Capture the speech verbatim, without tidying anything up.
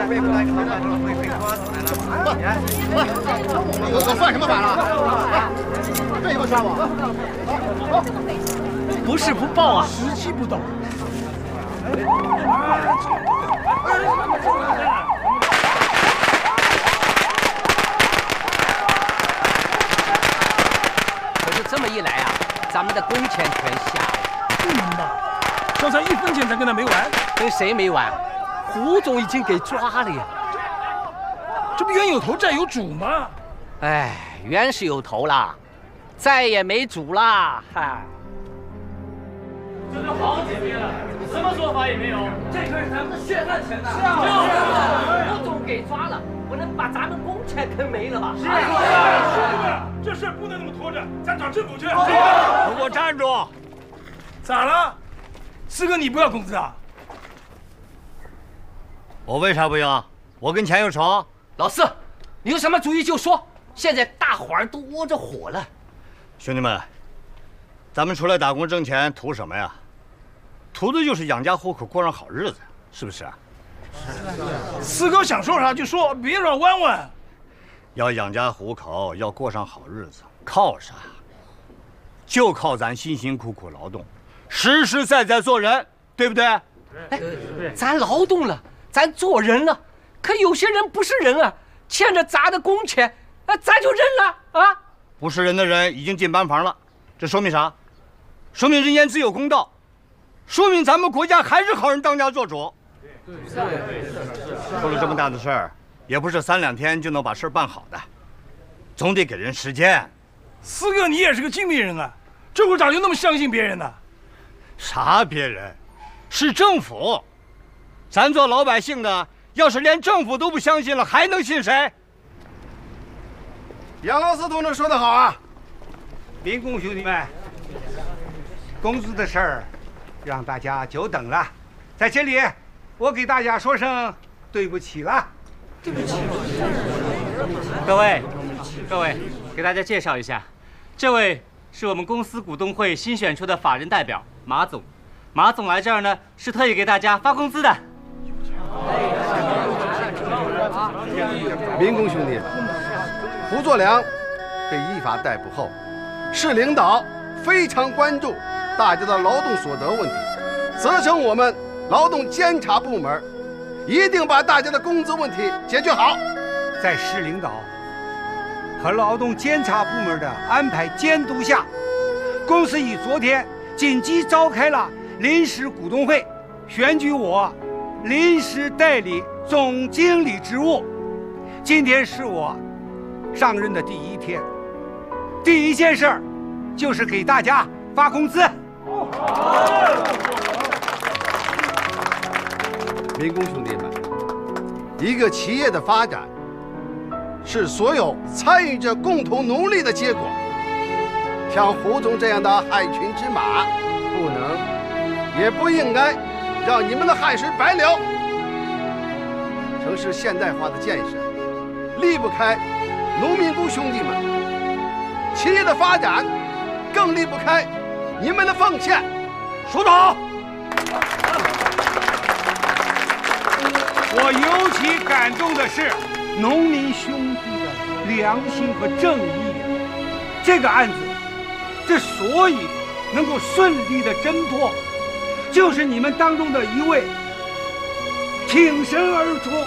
我我算什么反了？这也不算我？ 不是不报啊， 时机不到。 可是这么一来啊，咱们的工钱全下了。 不能吧？刚才一分钱才跟他没完。 跟谁没完？胡总已经给抓了呀。 这不冤有头债有主吗？ 哎，冤是有头啦，债也没主啦，嗨。 这都好几遍了，什么说法也没有。 这可是咱们的血汗钱呐！ 是啊， 胡总给抓了，不能把咱们工钱坑没了吧？ 是啊， 兄弟们，这事不能那么拖着，咱找政府去。 给我站住！ 咋了？四哥，你不要工资啊？ 我为啥不要？我跟钱有仇？ 老四，你有什么主意就说。现在大伙儿都窝着火了。 兄弟们。 咱们出来打工挣钱图什么呀？图的就是养家糊口，过上好日子，是不是啊？ 四哥想说啥就说，别绕弯弯。 要养家糊口，要过上好日子，靠啥？就靠咱辛辛苦苦劳动，实实在在做人，对不对？ 哎，咱劳动了，咱做人了，可有些人不是人啊，欠着咱的工钱，那咱就认了啊！ 不是人的人已经进班房了，这说明啥？ 说明人言自有公道，说明咱们国家还是好人当家做主。对对对，出了这么大的事儿，也不是三两天就能把事儿办好的，总得给人时间。 四哥，你也是个精明人啊，这会咋就那么相信别人呢？ 啥别人？是政府。咱做老百姓的，要是连政府都不相信了，还能信谁？ 杨老四同志说得好啊， 民工兄弟们。 工资的事儿，让大家久等了。在这里，我给大家说声对不起了。 对不起。 各位，各位，给大家介绍一下，这位是我们公司股东会新选出的法人代表马总。马总来这儿呢，是特意给大家发工资的。 民工兄弟们，胡作良被依法逮捕后，市领导非常关注 大家的劳动所得问题，责成我们劳动监察部门一定把大家的工资问题解决好。 在市领导和劳动监察部门的安排监督下，公司于昨天紧急召开了临时股东会，选举我临时代理总经理职务。今天是我上任的第一天，第一件事儿就是给大家发工资。 民工兄弟们，一个企业的发展是所有参与者共同努力的结果。像胡总这样的害群之马，不能，也不应该让你们的汗水白流。城市现代化的建设离不开农民工兄弟们，企业的发展更离不开 你们的奉献， 说得好！ 我尤其感动的是农民兄弟的良心和正义。这个案子之所以能够顺利的侦破，就是你们当中的一位挺身而出，